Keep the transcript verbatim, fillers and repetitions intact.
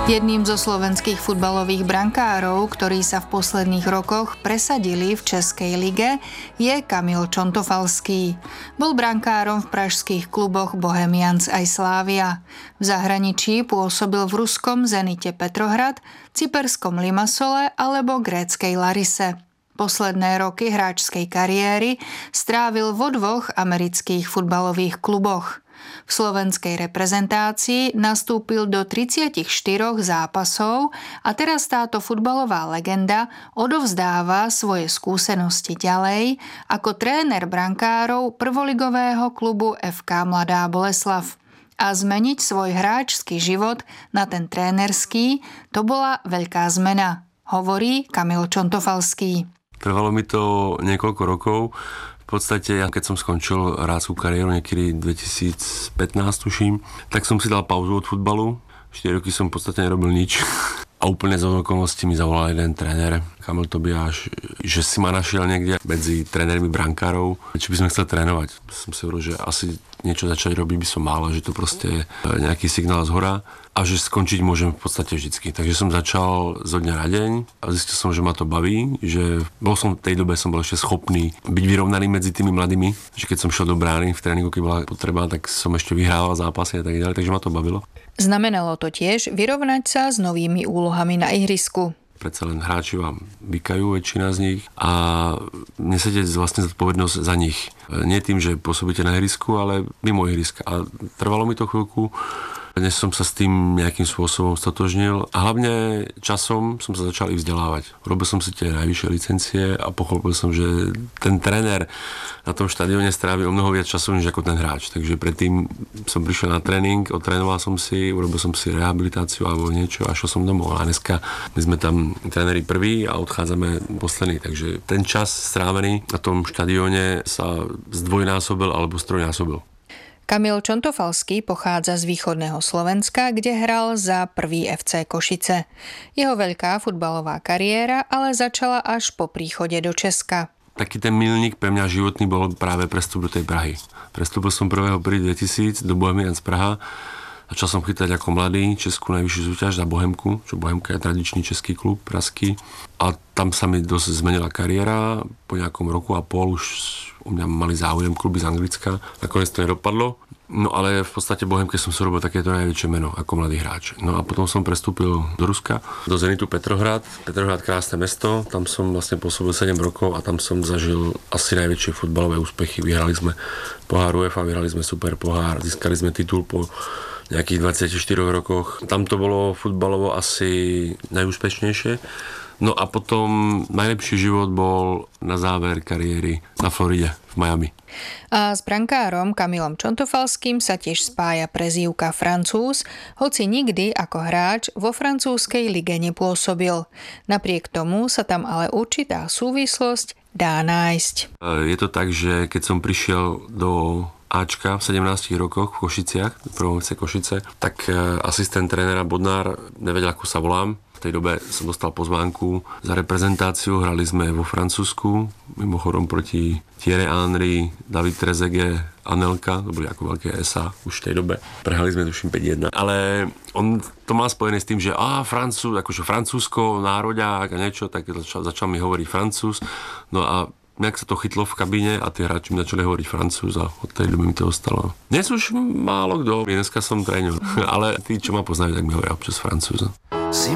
Jedným zo slovenských futbalových brankárov, ktorí sa v posledných rokoch presadili v Českej lige, je Kamil Čontofalský. Bol brankárom v pražských kluboch Bohemians aj Slavia. V zahraničí pôsobil v ruskom Zenite Petrohrad, cyperskom Limassole alebo gréckej Larise. Posledné roky hráčskej kariéry strávil vo dvoch amerických futbalových kluboch. V slovenskej reprezentácii nastúpil do tridsaťštyri zápasov a teraz táto futbalová legenda odovzdáva svoje skúsenosti ďalej ako tréner brankárov prvoligového klubu ef ká Mladá Boleslav. A zmeniť svoj hráčsky život na ten trénerský, to bola veľká zmena, hovorí Kamil Čontofalský. Trvalo mi to niekoľko rokov. V podstate, ja keď som skončil hráčskú kariéru niekedy dvetisícpätnásť, tuším, tak som si dal pauzu od futbalu. štyri roky som v podstate nerobil nič. A úplne z okolností mi zavolal jeden tréner, Kamil Tobiáš, že si ma našiel niekde medzi trénermi brankárov, či by sme chceli trénovať. Som si hovoril, že asi niečo začať robiť by som mal, že to proste je nejaký signál zhora a že skončiť môžem v podstate vždycky. Takže som začal zo dňa na deň a zistil som, že ma to baví, že bol som v tej dobe som bol ešte schopný byť vyrovnaný medzi tými mladými, že keď som šiel do brány v tréningu, keď bola potreba, tak som ešte vyhrával zápasy a tak ďalej, takže ma to bavilo. Znamenalo to tiež vyrovnať sa s novými úlohami na ihrisku. Predsa len hráči vám vykajú, väčšina z nich, a nesete vlastne zodpovednosť za nich. Nie tým, že pôsobíte na ihrisku, ale mimo ihriska. A trvalo mi to chvíľku, dnes som sa s tým nejakým spôsobom stotožnil a hlavne časom som sa začal i vzdelávať. Robil som si tie najvyššie licencie a pochopil som, že ten tréner na tom štadióne strávi o mnoho viac času, než ako ten hráč. Takže predtým som prišiel na tréning, otrénoval som si, urobil som si rehabilitáciu alebo niečo a šiel som domov. A dneska my sme tam tréneri prví a odchádzame poslední. Takže ten čas strávený na tom štadióne sa zdvojnásobil alebo strojnásobil. Kamil Čontofalský pochádza z východného Slovenska, kde hral za prvý ef cé Košice. Jeho veľká futbalová kariéra ale začala až po príchode do Česka. Taký ten milník pre mňa životný bol práve prestup do tej Prahy. Prestúpil som prvého prvého dvetisíc do Bohemians Praha. Začal som chytať ako mladý českú najvyššiu súťaž za Bohemku, čo Bohemka je tradičný český klub, pražský. A tam sa mi dosť zmenila kariéra. Po nejakom roku a pol už u mňa mali záujem kluby z Anglicka. Nakoniec to nedopadlo. No ale v podstate Bohemke som si robil takéto najväčšie meno ako mladý hráč. No a potom som prestúpil do Ruska, do Zenitu Petrohrad. Petrohrad krásne mesto, tam som vlastne pôsobil sedem rokov a tam som zažil asi najväčšie futbalové úspechy. Vyhrali sme pohár UEFA, vyhrali sme super pohár, získali sme titul po nejakých dvadsaťštyroch rokoch. Tam to bolo futbalovo asi najúspešnejšie. No a potom najlepší život bol na záver kariéry na Floride, v Miami. A s brankárom Kamilom Čontofalským sa tiež spája prezývka Francúz, hoci nikdy ako hráč vo francúzskej lige nepôsobil. Napriek tomu sa tam ale určitá súvislosť dá nájsť. Je to tak, že keď som prišiel do Ačka v sedemnástich rokoch v Košiciach, v prvom ef cé Košice, tak asistent trénera Bodnár nevedel, ako sa volám. V tej dobe som dostal pozvánku za reprezentáciu, hrali sme vo Francúzsku, mimochodom proti Thierry Henry, David Trezeguet, Anelka, to boli ako veľké es á už v tej dobe. Prehrali sme tuším päť jedna. Ale on to má spojené s tým, že á, Francúz, akože Francúzsko, nároďák a niečo, tak začal, začal mi hovoriť Francúz. No a nejak sa to chytlo v kabíne a tí hráči mi začali hovoriť Francúz a od tej doby mi to ostalo. Dnes už málo kto, dneska som tréner, ale tí, čo ma poznajú, tak mi hovoria občas Francúza.